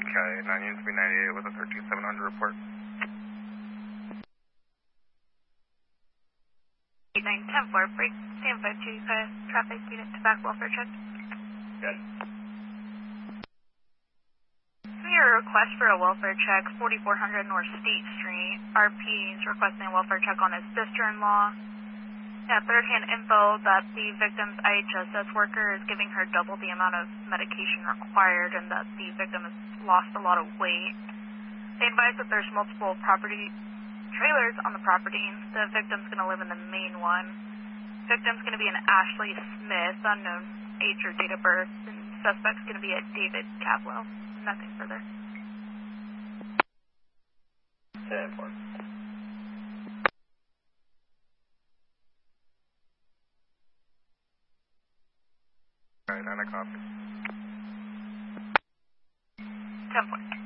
Okay, 9 units to be 98 with a 13700 report. 8910-4, break, stand 525, traffic unit to back welfare check. Good. We have a request for a welfare check, 4400 North State Street. RP is requesting a welfare check on his sister-in-law. Yeah, third-hand info that the victim's IHSS worker is giving her double the amount of medication required and that the victim has lost a lot of weight. They advise that there's multiple property trailers on the property. The victim's going to live in the main one. Victim's going to be an Ashley Smith, unknown age or date of birth, and suspect's going to be a David Cablow. Nothing further. 10-4. Alright, 9 copy. 10-4.